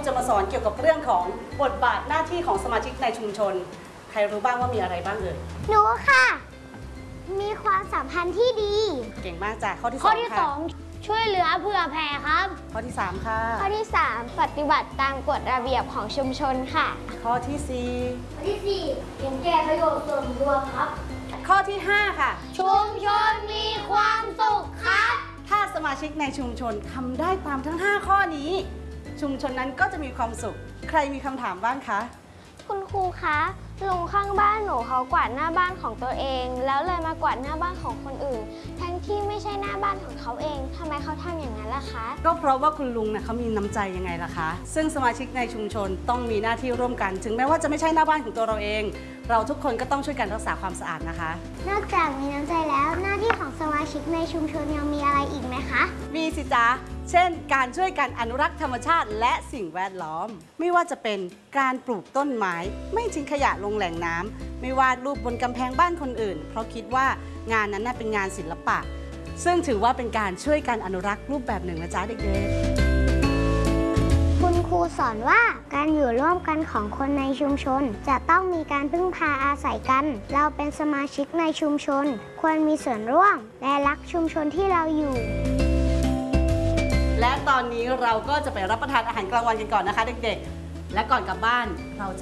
จะมาสอนเกี่ยวกับเรื่องของบทบาทหน้าที่ของสมาชิกในชุมชนใครรู้บ้างว่ามีอะไรบ้างเอ่ยหนูค่ะมีความสัมพันธ์ที่ดีเก่งมากจ้ะข้อที่ข้อที่ 2 ค่ะ 2ช่วยเหลือเผื่อแผ่ครับข้อที่ 3 ค่ะข้อที่3ปฏิบัติตามกฎระเบียบของชุมชนค่ะข้อที่ข้อที่4เห็นแก่ประโยชน์ส่วนรวมครับ 4 ข้อที่ 5 ค่ะชุมชนมีความสุขครับถ้าสมาชิกในชุมชนทำได้ตามทั้ง 5 ข้อนี้ ชุมชนนั้นก็จะมีความสุขใครมีคำถามบ้างคะคุณครูคะลุงข้างบ้านหนูเขากวาดหน้าบ้านของตัวเองแล้วเลยมากวาดหน้าบ้านของคนอื่นทั้งที่ไม่ใช่หน้าบ้านของเขาเองทำไมเขาทำอย่างนั้นล่ะคะก็เพราะว่าคุณลุงเขามีน้ำใจยังไงล่ะคะซึ่งสมาชิกในชุมชนต้องมีหน้าที่ร่วมกันถึงแม้ว่าจะไม่ใช่หน้าบ้านของตัวเราเองเราทุกคนก็ต้องช่วยกันรักษาความสะอาดนะคะนอกจากมีน้ำใจแล้วหน้าที่ของสมาชิกในชุมชนยังมีอะไรอีกไหมคะมีสิจ๊ะเช่นการช่วยกันอนุรักษ์ธรรมชาติและสิ่งแวดล้อมไม่ว่าจะเป็นการปลูกต้นไม้ไม่ทิ้งขยะลงแหล่งน้ำไม่วาดรูปบนกำแพงบ้านคนอื่นเพราะคิดว่างานนั้นเป็นงานศิลปะซึ่งถือว่าเป็นการช่วยกันอนุรักษ์รูปแบบหนึ่งนะจ๊ะเด็กๆคุณครูสอนว่าการอยู่ร่วมกันของคนในชุมชนจะต้องมีการพึ่งพาอาศัยกันเราเป็นสมาชิกในชุมชนควรมีส่วนร่วมและรักชุมชนที่เราอยู่และตอนนี้เราก็จะไปรับประทานอาหารกลางวันกันก่อนนะคะเด็กๆและก่อนกลับบ้านเราจะ